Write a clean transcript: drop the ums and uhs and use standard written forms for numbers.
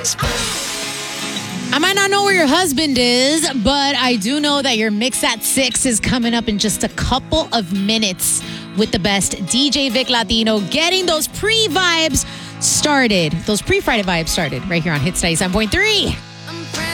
I might not know where your husband is, but I do know that your Mix at 6 is coming up in just a couple of minutes with the best DJ Vic Latino, getting those pre-Friday vibes started right here on Hits 97.3.